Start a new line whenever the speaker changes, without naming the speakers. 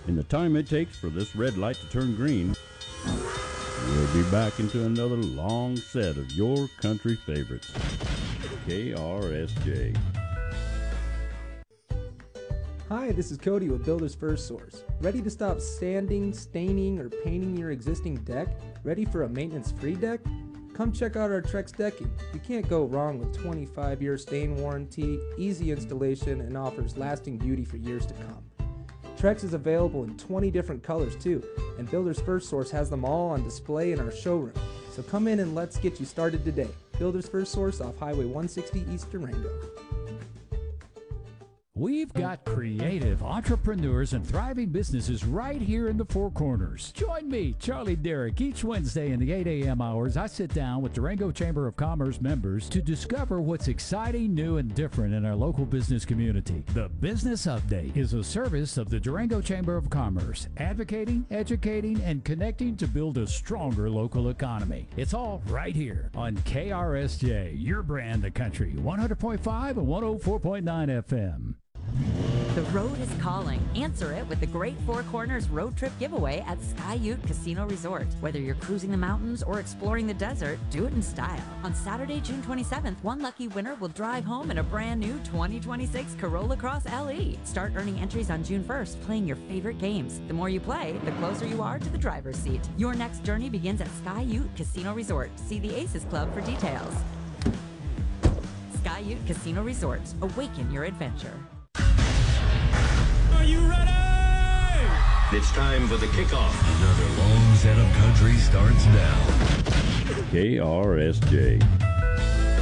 In the time it takes for this red light to turn green, we'll be back into another long set of your country favorites. KRSJ.
Hi, this is Cody with Builders First Source. Ready to stop sanding, staining, or painting your existing deck? Ready for a maintenance-free deck? Come check out our Trex decking. You can't go wrong with 25-year stain warranty, easy installation, and offers lasting beauty for years to come. Trex is available in 20 different colors too, and Builders First Source has them all on display in our showroom. So come in and let's get you started today. Builders First Source off Highway 160 East Durango.
We've got creative entrepreneurs and thriving businesses right here in the Four Corners. Join me, Charlie Derrick, each Wednesday in the 8 a.m. hours. I sit down with Durango Chamber of Commerce members to discover what's exciting, new, and different in our local business community. The Business Update is a service of the Durango Chamber of Commerce, advocating, educating, and connecting to build a stronger local economy. It's all right here on KRSJ, your brand of country, 100.5 and 104.9 FM.
The road is calling. Answer it with the Great Four Corners Road Trip Giveaway at Sky Ute Casino Resort. Whether you're cruising the mountains or exploring the desert, do it in style. On Saturday, June 27th, one lucky winner will drive home in a brand new 2026 Corolla Cross LE. Start earning entries on June 1st, playing your favorite games. The more you play, the closer you are to the driver's seat. Your next journey begins at Sky Ute Casino Resort. See the Aces Club for details. Sky Ute Casino Resort. Awaken your adventure.
Are you ready?
It's time for the kickoff.
Another long set of country starts now.
KRSJ.